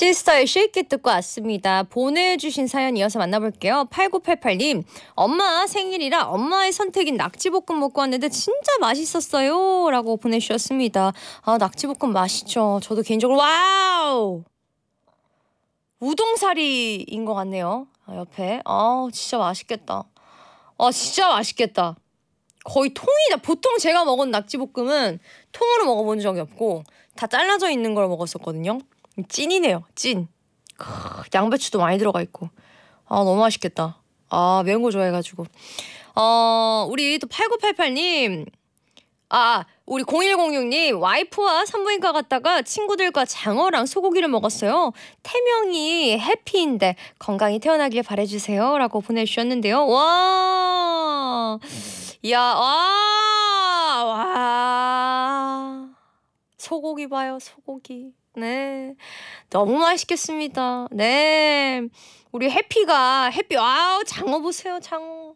시스터의 쉐이키 듣고 왔습니다. 보내주신 사연 이어서 만나볼게요. 8988님, 엄마 생일이라 엄마의 선택인 낙지볶음 먹고 왔는데 진짜 맛있었어요 라고 보내주셨습니다. 아, 낙지볶음 맛있죠. 저도 개인적으로 와우, 우동사리인 것 같네요. 옆에 진짜 맛있겠다. 진짜 맛있겠다. 거의 통이다. 보통 제가 먹은 낙지볶음은 통으로 먹어본 적이 없고 다 잘라져 있는 걸 먹었었거든요. 찐이네요. 찐. 양배추도 많이 들어가 있고. 너무 맛있겠다. 매운 거 좋아해가지고. 우리 또 8988님. 우리 0106님, 와이프와 산부인과 갔다가 친구들과 장어랑 소고기를 먹었어요. 태명이 해피인데 건강히 태어나길 바라주세요 라고 보내주셨는데요. 와, 이야, 와, 소고기 봐요, 소고기. 네, 너무 맛있겠습니다. 네, 우리 해피가, 와우, 장어 보세요, 장어.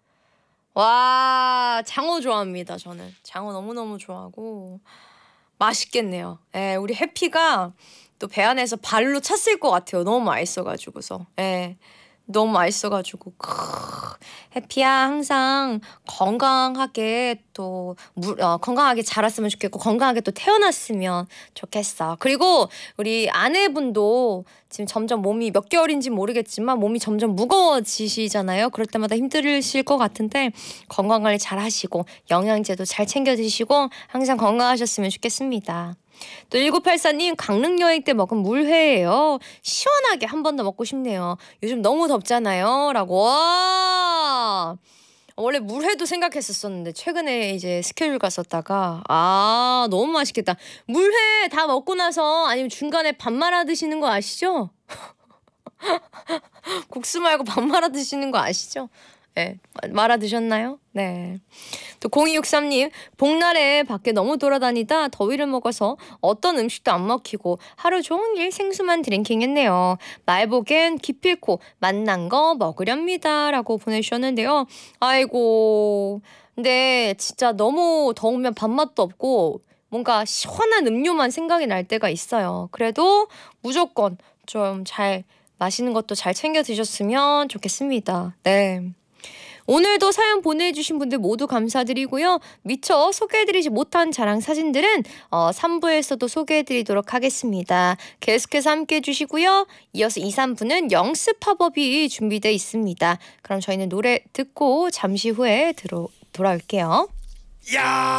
와, 장어 좋아합니다. 저는 장어 너무너무 좋아하고 맛있겠네요. 예, 우리 해피가 또 배 안에서 발로 찼을 것 같아요. 너무 맛있어가지고서. 예, 너무 맛있어가지고. 해피야, 항상 건강하게 또 건강하게 자랐으면 좋겠고 건강하게 또 태어났으면 좋겠어. 그리고 우리 아내분도 지금 점점 몸이 몇 개월인지 모르겠지만 몸이 점점 무거워지시잖아요. 그럴 때마다 힘드실 것 같은데 건강관리 잘 하시고 영양제도 잘 챙겨 드시고 항상 건강하셨으면 좋겠습니다. 또 1984님, 강릉 여행 때 먹은 물회예요. 시원하게 한 번 더 먹고 싶네요. 요즘 너무 덥잖아요 라고. 와, 원래 물회도 생각했었는데 최근에 이제 스케줄 갔었다가 너무 맛있겠다. 물회 다 먹고 나서 아니면 중간에 밥 말아 드시는 거 아시죠? 국수 말고 밥 말아 드시는 거 아시죠? 네, 말아 드셨나요? 네. 또 0263님, 복날에 밖에 너무 돌아다니다 더위를 먹어서 어떤 음식도 안 먹히고 하루 종일 생수만 드링킹했네요. 말보겐 기필코 맛난 거 먹으렵니다 라고 보내주셨는데요. 아이고, 근데 진짜 너무 더우면 밥맛도 없고 뭔가 시원한 음료만 생각이 날 때가 있어요. 그래도 무조건 좀 잘 맛있는 것도 잘 챙겨 드셨으면 좋겠습니다. 네. 오늘도 사연 보내주신 분들 모두 감사드리고요. 미처 소개해드리지 못한 자랑 사진들은 3부에서도 소개해드리도록 하겠습니다. 계속해서 함께해 주시고요. 이어서 2, 3부는 영습 팝업이 준비되어 있습니다. 그럼 저희는 노래 듣고 잠시 후에 돌아올게요. 야!